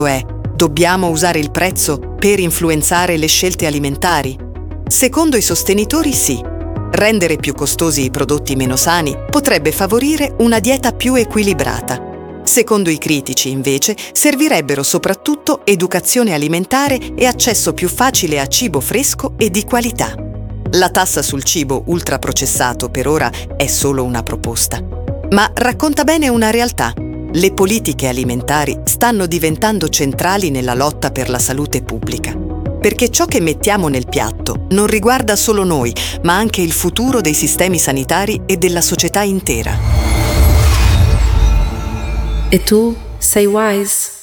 è: dobbiamo usare il prezzo per influenzare le scelte alimentari? Secondo i sostenitori sì. Rendere più costosi i prodotti meno sani potrebbe favorire una dieta più equilibrata. Secondo i critici, invece, servirebbero soprattutto educazione alimentare e accesso più facile a cibo fresco e di qualità. La tassa sul cibo ultraprocessato per ora è solo una proposta. Ma racconta bene una realtà. Le politiche alimentari stanno diventando centrali nella lotta per la salute pubblica. Perché ciò che mettiamo nel piatto non riguarda solo noi, ma anche il futuro dei sistemi sanitari e della società intera. E tu sei wise?